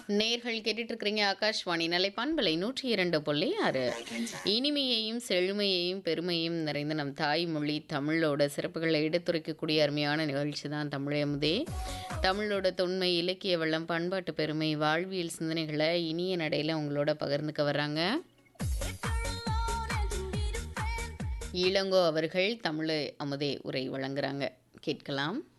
நேர்கள் கேட்டுட்டு இருக்கிறீங்க ஆகாஷ்வாணி நிலைப்பான்பலை 102.6. இனிமையையும் செழுமையையும் பெருமையும் நிறைந்த நம் தாய்மொழி தமிழோட சிறப்புகளை எடுத்துரைக்கக்கூடிய அருமையான நிகழ்ச்சி தான் தமிழ் அமுதே. தமிழோட தொன்மை, இலக்கிய வளம், பண்பாட்டு பெருமை, வாழ்வியல் சிந்தனைகளை இனிய நடையில் உங்களோட பகிர்ந்துக்க வர்றாங்க இளங்கோ அவர்கள். தமிழ் அமுதே உரை வழங்குறாங்க, கேட்கலாம்.